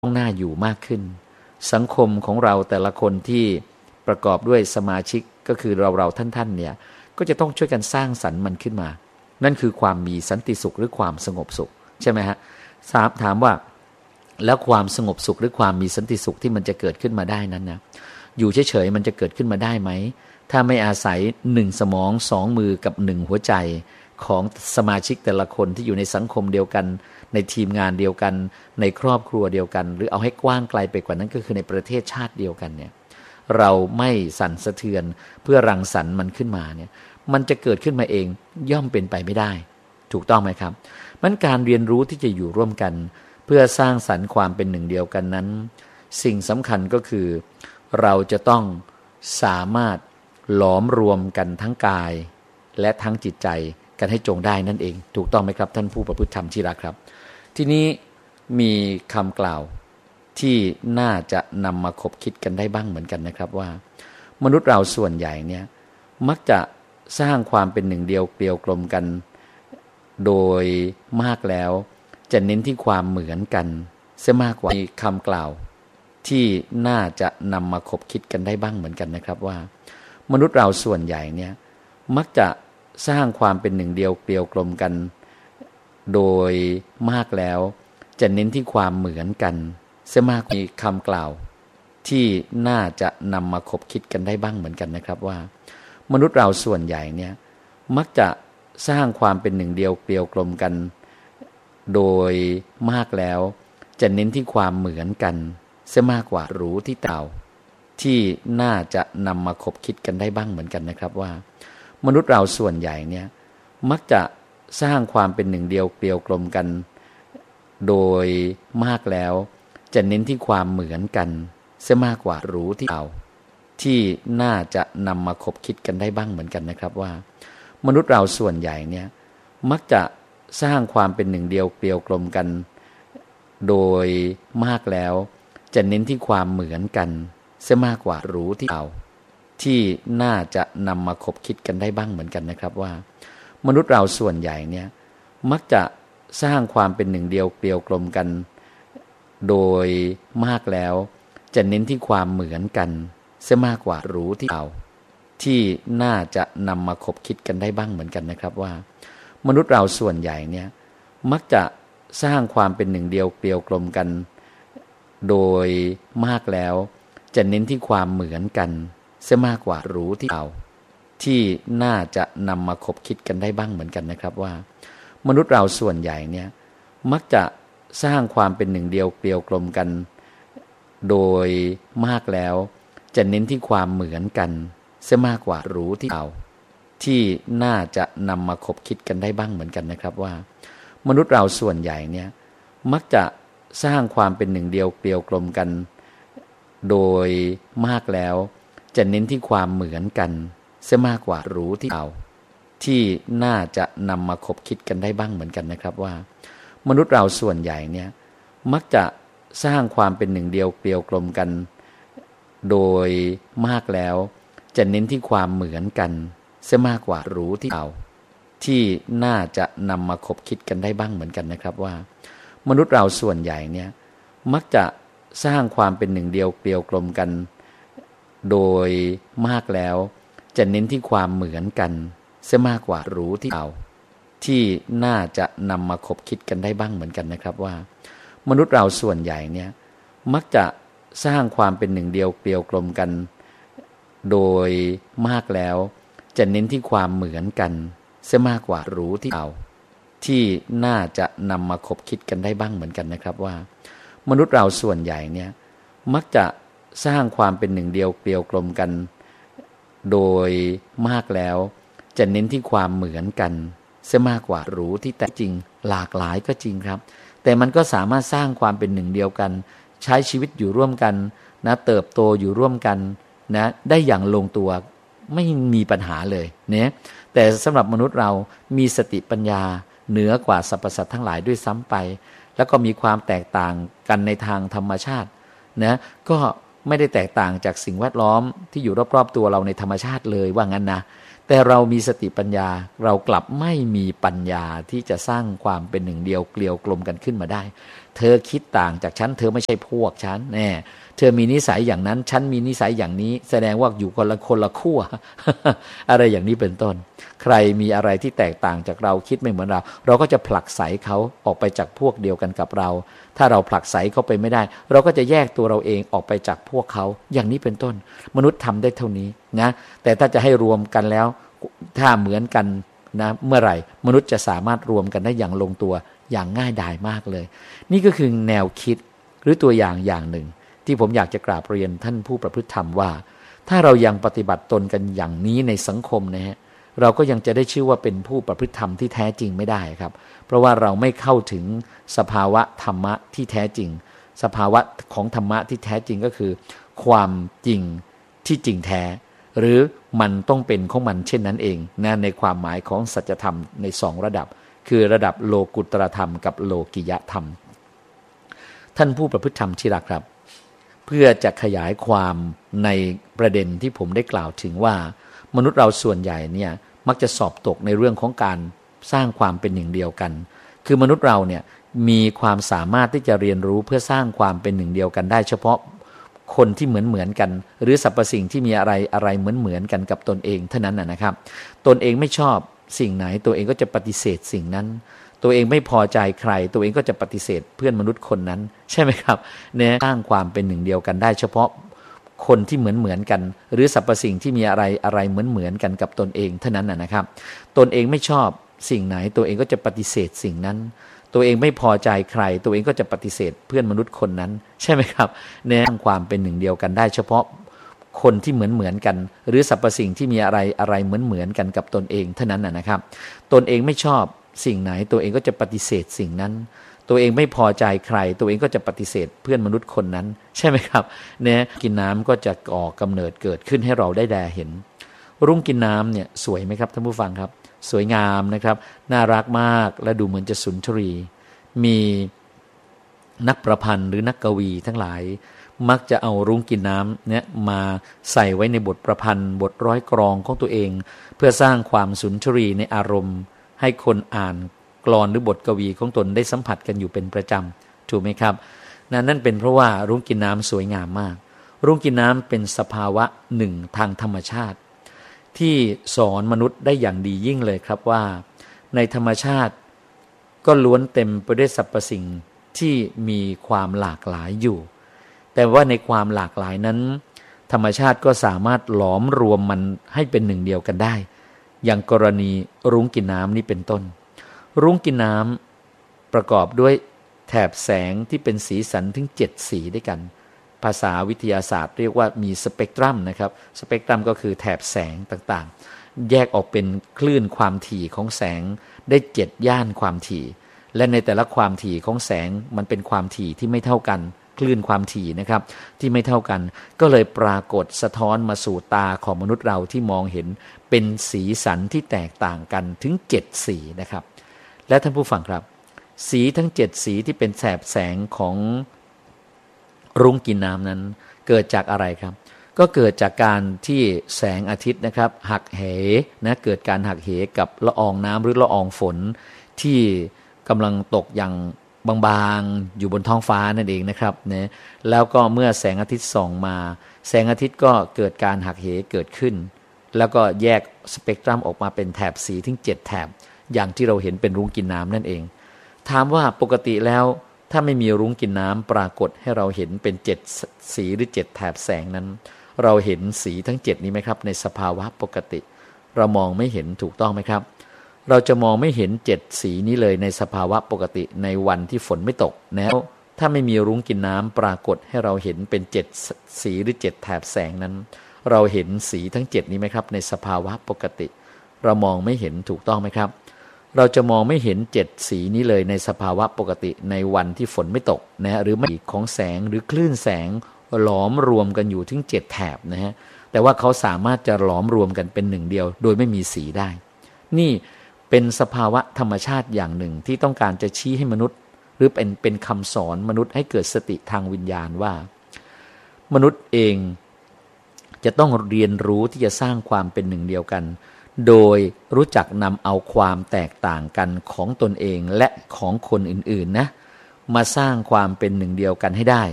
ต้องน่าอยู่มากขึ้นสังคมของเราแต่ละคนที่ประกอบด้วยสมาชิกก็คือเราท่านเนี่ยก็จะต้องช่วยกันสร้างสรรค์มันขึ้นมานั่นคือความมีสันติสุขหรือความสงบสุขใช่ไหมฮะถามว่าแล้วความสงบสุขหรือความมีสันติสุขที่มันจะเกิดขึ้นมาได้นั้นนะอยู่เฉยๆมันจะเกิดขึ้นมาได้ไหมถ้าไม่อาศัย1สมอง2มือกับ1หัวใจของสมาชิกแต่ละคนที่อยู่ในสังคมเดียวกันในทีมงานเดียวกันในครอบครัวเดียวกันหรือเอาให้กว้างไกลไปกว่านั้นก็คือในประเทศชาติเดียวกันเนี่ยเราไม่สั่นสะเทือนเพื่อรังสรรค์มันขึ้นมาเนี่ยมันจะเกิดขึ้นมาเองย่อมเป็นไปไม่ได้ถูกต้องไหมครับมันการเรียนรู้ที่จะอยู่ร่วมกันเพื่อสร้างสรรค์ความเป็นหนึ่งเดียวกันนั้นสิ่งสำคัญก็คือเราจะต้องสามารถหลอมรวมกันทั้งกายและทั้งจิตใจกันให้จงได้นั่นเองถูกต้องไหมครับท่านผู้ประพฤติธรรมที่รักครับทีนี้มีคำกล่าวที่น่าจะนำมาคบคิดกันได้บ้างเหมือนกันนะครับว่ามนุษย์เราส่วนใหญ่เนี่ยมักจะสร้างความเป็นหนึ่งเดียวเกลียวกลมกันโดยมากแล้วจะเน้นที่ความเหมือนกันเสียมากกว่ามีคำกล่าวที่น่าจะนำมาคบคิดกันได้บ้างเหมือนกันนะครับว่ามนุษย์เราส่วนใหญ่เนี่ยมักจะสร้างความเป็นหนึ่งเดียวเกลียวกลมกันโดยมากแล้วจะเน้นที่ความเหมือนกันเสียมากกว่ามีคำกล่าวที่น่าจะนำมาคบคิดกันได้บ้างเหมือนกันนะครับว่ามนุษย์เราส่วนใหญ่เนี่ยมักจะสร้างความเป็นหนึ่งเดียวเกลียวกลมกันโดยมากแล้วจะเน้นที่ความเหมือนกันเสียมากกว่ารู้ที่เต่าที่น่าจะนำมาคบคิดกันได้บ้างเหมือนกันนะครับว่ามนุษย์เราส่วนใหญ่เนี่ยมักจะสร้างความเป็นหนึ่งเดียวเกลียวกลมกันโดยมากแล้วจะเน้นที่ความเหมือนกันเสียมากกว่ารู้ที่เต่าที่น่าจะนำมาคบคิดกันได้บ้างเหมือนกันนะครับว่ามนุษย์เราส่วนใหญ่เนี่ยมักจะสร้างความเป็นหนึ่งเดียวเกลียวกลมกันโดยมากแล้วจะเน้นที่ความเหมือนกันเสียมากกว่ารู้ที่เต่าที่น่าจะนำมาคบคิดกันได้บ้างเหมือนกันนะครับว่ามนุษย์เราส่วนใหญ่เนี่ยมักจะสร้างความเป็นหนึ่งเดียวเกลียวกลมกันโดยมากแล้วจะเน้นที่ความเหมือนกันเสียมากกว่ารู้ที่เต่าที่น่าจะนำมาคบคิดกันได้บ้างเหมือนกันนะครับว่ามนุษย์เราส่วนใหญ่เนี่ยมักจะสร้างความเป็นหนึ่งเดียวเกลียวกลมกันโดยมากแล้วจะเน้นที่ความเหมือนกันเสียมากกว่ารู้ที่เต่าที่น่าจะนำมาคบคิดกันได้บ้างเหมือนกันนะครับว่ามนุษย์เราส่วนใหญ่เนี่ยมักจะสร้างความเป็นหนึ่งเดียวเกลียวกลมกันโดยมากแล้วจะเน้นที่ความเหมือนกันเสียมากกว่ารู้ที่เต่าที่น่าจะนำมาคบคิดกันได้บ้างเหมือนกันนะครับว่ามนุษย์เราส่วนใหญ่เนี่ยมักจะสร้างความเป็นหนึ่งเดียวเกลียวกลมกันโดยมากแล้วจะเน้นที่ความเหมือนกันเสียมากกว่ารู้ที่เต่าที่น่าจะนำมาคบคิดกันได้บ้างเหมือนกันนะครับว่ามนุษย์เราส่วนใหญ่เนี่ยมักจะสร้างความเป็นหนึ่งเดียวเกลียวกลมกันโดยมากแล้วจะเน้นที่ความเหมือนกันเสียมากกว่ารู้ที่เต่าที่น่าจะนำมาคบคิดกันได้บ้างเหมือนกันนะครับว่ามนุษย์เราส่วนใหญ่เนี่ยมักจะสร้างความเป็นหนึ่งเดียวเกลียวกลมกันโดยมากแล้วจะเน้นที่ความเหมือนกันเสียมากกว่ารู้ที่เต่าที่น่าจะนำมาคบคิดกันได้บ้างเหมือนกันนะครับว่ามนุษย์เราส่วนใหญ่เนี่ยมักจะสร้างความเป็นหนึ่งเดียวเกลียวกลมกันโดยมากแล้วจะเน้นที่ความเหมือนกันเสียมากกว่ารู้ที่เต่าที่น่าจะนำมาคบคิดกันได้บ้างเหมือนกันนะครับว่ามนุษย์เราส่วนใหญ่เนี่ยมักจะสร้างความเป็นหนึ่งเดียวเกลียวกลมกันโดยมากแล้วจะเน้นที่ความเหมือนกันเสียมากกว่ารู้ที่แต่จริงหลากหลายก็จริงครับแต่มันก็สามารถสร้างความเป็นหนึ่งเดียวกันใช้ชีวิตอยู่ร่วมกันนะเติบโตอยู่ร่วมกันนะได้อย่างลงตัวไม่มีปัญหาเลยเนี่ยแต่สำหรับมนุษย์เรามีสติปัญญาเหนือกว่าสรรพสัตว์ทั้งหลายด้วยซ้ำไปแล้วก็มีความแตกต่างกันในทางธรรมชาตินะก็ไม่ได้แตกต่างจากสิ่งแวดล้อมที่อยู่รอบๆตัวเราในธรรมชาติเลยว่างั้นนะแต่เรามีสติปัญญาเรากลับไม่มีปัญญาที่จะสร้างความเป็นหนึ่งเดียวเกลียวกลมกันขึ้นมาได้เธอคิดต่างจากฉันเธอไม่ใช่พวกฉันแน่เธอมีนิสัยอย่างนั้นฉันมีนิสัยอย่างนี้แสดงว่าอยู่คนละขั้ว อะไรอย่างนี้เป็นต้นใครมีอะไรที่แตกต่างจากเราคิดไม่เหมือนเราก็จะผลักไสเขาออกไปจากพวกเดียวกันกับเราถ้าเราผลักไสเขาไปไม่ได้เราก็จะแยกตัวเราเองออกไปจากพวกเขาอย่างนี้เป็นต้นมนุษย์ทำได้เท่านี้นะแต่ถ้าจะให้รวมกันแล้วถ้าเหมือนกันนะเมื่อไหร่มนุษย์จะสามารถรวมกันได้อย่างลงตัวอย่างง่ายดายมากเลยนี่ก็คือแนวคิดหรือตัวอย่างอย่างหนึ่งที่ผมอยากจะกราบเรียนท่านผู้ประพฤติธรรมว่าถ้าเรายังปฏิบัติตนกันอย่างนี้ในสังคมนะฮะเราก็ยังจะได้ชื่อว่าเป็นผู้ประพฤติธรรมที่แท้จริงไม่ได้ครับเพราะว่าเราไม่เข้าถึงสภาวะธรรมะที่แท้จริงสภาวะของธรรมะที่แท้จริงก็คือความจริงที่จริงแท้หรือมันต้องเป็นของมันเช่นนั้นเองนะในความหมายของสัจธรรมในสองระดับคือระดับโลกุตรธรรมกับโลกิยธรรมท่านผู้ประพฤติธรรมที่รักครับเพื่อจะขยายความในประเด็นที่ผมได้กล่าวถึงว่ามนุษย์เราส่วนใหญ่เนี่ยมักจะสอบตกในเรื่องของการสร้างความเป็นหนึ่งเดียวกันคือมนุษย์เราเนี่ยมีความสามารถที่จะเรียนรู้เพื่อสร้างความเป็นหนึ่งเดียวกันได้เฉพาะคนที่เหมือนกันหรือสรรพสิ่งที่มีอะไรเหมือนกันกับตนเองเท่านั้นนะครับตนเองไม่ชอบสิ่งไหนตัวเองก็จะปฏิเสธสิ่งนั้นตัวเองไม่พอใจใครตัวเองก็จะปฏิเสธเพื่อนมนุษย์คนนั้นใช่ไหมครับเนี่ยสร้างความเป็นหนึ่งเดียวกันได้เฉพาะคนที่เหมือนกันหรือสรรพสิ่งที่มีอะไรเหมือนกันกับตนเองเท่านั้นนะครับตนเองไม่ชอบสิ่งไหนตัวเองก็จะปฏิเสธสิ่งนั้นตัวเองไม่พอใจใครตัวเองก็จะปฏิเสธเพื่อนมนุษย์คนนั้นใช่ไหมครับเนี่ยสร้างความเป็นหนึ่งเดียวกันได้เฉพาะคนที่เหมือนกันหรือสรรพสิ่งที่มีอะไรเหมือนกันกับตนเองเท่านั้นนะครับตนเองไม่ชอบสิ่งไหนตัวเองก็จะปฏิเสธสิ่งนั้นตัวเองไม่พอใจใครตัวเองก็จะปฏิเสธเพื่อนมนุษย์คนนั้นใช่ไหมครับเนี่ยกินน้ำก็จะก่อกำเนิดเกิดขึ้นให้เราได้แลเห็นรุ้งกินน้ำเนี่ยสวยไหมครับท่านผู้ฟังครับสวยงามนะครับน่ารักมากและดูเหมือนจะสุนทรีมีนักประพันธ์หรือนักกวีทั้งหลายมักจะเอารุ้งกินน้ำเนี่ยมาใส่ไว้ในบทประพันธ์บทร้อยกลอนของตัวเองเพื่อสร้างความสุนทรีในอารมณ์ให้คนอ่านกลอนหรือบทกวีของตนได้สัมผัสกันอยู่เป็นประจำถูกไหมครับนั่นเป็นเพราะว่ารุ้งกินน้ำสวยงามมากรุ้งกินน้ำเป็นสภาวะหนึ่งทางธรรมชาติที่สอนมนุษย์ได้อย่างดียิ่งเลยครับว่าในธรรมชาติก็ล้วนเต็มไปด้วยสรรพสิ่งที่มีความหลากหลายอยู่แต่ว่าในความหลากหลายนั้นธรรมชาติก็สามารถหลอมรวมมันให้เป็นหนึ่งเดียวกันได้อย่างกรณีรุ้งกินน้ำนี้เป็นต้นรุ้งกินน้ำประกอบด้วยแถบแสงที่เป็นสีสันถึง7สีด้วยกันภาษาวิทยาศาสตร์เรียกว่ามีสเปกตรัมนะครับสเปกตรัมก็คือแถบแสงต่างๆแยกออกเป็นคลื่นความถี่ของแสงได้7ย่านความถี่และในแต่ละความถี่ของแสงมันเป็นความถี่ที่ไม่เท่ากันคลื่นความถี่นะครับที่ไม่เท่ากันก็เลยปรากฏสะท้อนมาสู่ตาของมนุษย์เราที่มองเห็นเป็นสีสันที่แตกต่างกันถึง7สีนะครับและท่านผู้ฟังครับสีทั้ง7สีที่เป็นแถบแสงของรุ้งกินน้ำนั้นเกิดจากอะไรครับก็เกิดจากการที่แสงอาทิตย์นะครับหักเหนะเกิดการหักเหกับละอองน้ำหรือละอองฝนที่กำลังตกอย่างบางๆอยู่บนท้องฟ้านั่นเองนะครับนะแล้วก็เมื่อแสงอาทิตย์ส่องมาแสงอาทิตย์ก็เกิดการหักเหเกิดขึ้นแล้วก็แยกสเปกตรัมออกมาเป็นแถบสีถึง7แถบอย่างที่เราเห็นเป็นรุ้งกินน้ำนั่นเองถามว่าปกติแล้วถ้าไม่มีรุ้งกินน้ำปรากฏให้เราเห็นเป็น7สีหรือ7แถบแสงนั้นเราเห็นสีทั้ง7นี้ไหมครับในสภาวะปกติเรามองไม่เห็นถูกต้องไหมครับเราจะมองไม่เห็น7สีนี้เลยในสภาวะปกติในวันที่ฝนไม่ตกแล้วถ้าไม่มีรุ้งกินน้ำปรากฏให้เราเห็นเป็น7สีหรือ7แถบแสงนั้นเราเห็นสีทั้ง7นี้ไหมครับในสภาวะปกติเรามองไม่เห็นถูกต้องไหมครับเราจะมองไม่เห็น7สีนี้เลยในสภาวะปกติในวันที่ฝนไม่ตกนะหรือไม่ของแสงหรือคลื่นแสงหลอมรวมกันอยู่ถึง7แถบนะฮะแต่ว่าเขาสามารถจะหลอมรวมกันเป็นหนึ่งเดียวโดยไม่มีสีได้นี่เป็นสภาวะธรรมชาติอย่างหนึ่งที่ต้องการจะชี้ให้มนุษย์หรือเป็นคำสอนมนุษย์ให้เกิดสติทางวิญญาณว่ามนุษย์เองจะต้องเรียนรู้ที่จะสร้างความเป็นหนึ่งเดียวกันโดยรู้จักนำเอาความแตกต่างกันของตนเองและของคนอื่นๆนะมาสร้างความเป็นหนึ่งเดียวกันให้ได้